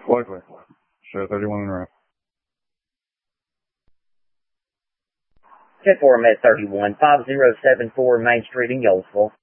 Likely. Show 31 in a row. 10-4, I'm at 31, 5074 Main Street in Youngsville.